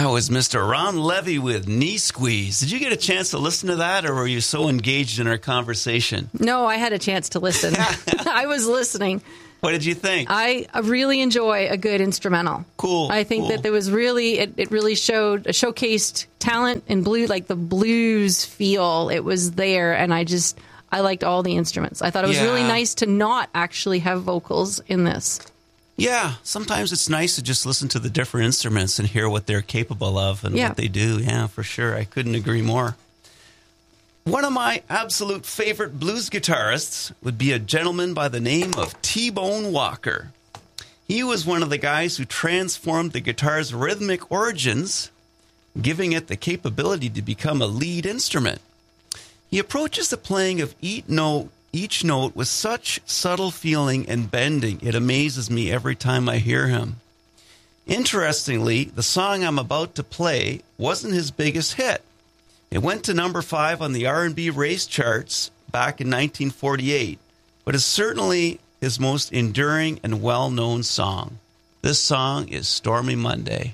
That was Mr. Ron Levy with Knee Squeeze. Did you get a chance to listen to that, or were you so engaged in our conversation? No, I had a chance to listen. I was listening. What did you think? I really enjoy a good instrumental. Cool. I think that there was really, it really showcased talent and like the blues feel. It was there, and I liked all the instruments. I thought it was really nice to not actually have vocals in this. Yeah, sometimes it's nice to just listen to the different instruments and hear what they're capable of and what they do. Yeah, for sure. I couldn't agree more. One of my absolute favorite blues guitarists would be a gentleman by the name of T-Bone Walker. He was one of the guys who transformed the guitar's rhythmic origins, giving it the capability to become a lead instrument. He approaches the playing of each note with such subtle feeling and bending, it amazes me every time I hear him. Interestingly, the song I'm about to play wasn't his biggest hit. It went to number 5 on the R&B race charts back in 1948, but is certainly his most enduring and well-known song. This song is Stormy Monday.